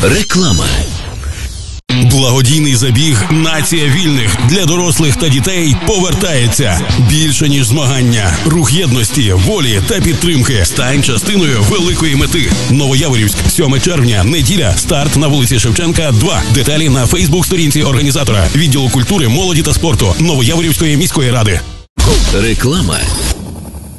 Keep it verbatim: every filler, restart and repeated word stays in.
Реклама. Благодійний забіг «Нація вільних» для дорослих та дітей повертається. Більше, ніж змагання. Рух єдності, волі та підтримки. Стань частиною великої мети. Новояворівськ, сьоме червня, неділя. Старт на вулиці Шевченка, два. Деталі на фейсбук-сторінці організатора. Відділу культури, молоді та спорту Новояворівської міської ради. Реклама.